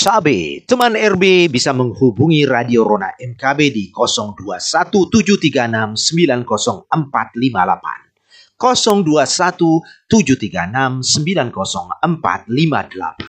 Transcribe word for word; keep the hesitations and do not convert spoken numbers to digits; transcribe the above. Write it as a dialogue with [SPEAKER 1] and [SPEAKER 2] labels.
[SPEAKER 1] Cabe, teman R B bisa menghubungi Radio Rona M K B di nol dua satu tujuh tiga enam sembilan nol empat lima delapan, nol dua satu tujuh tiga enam sembilan nol empat lima delapan.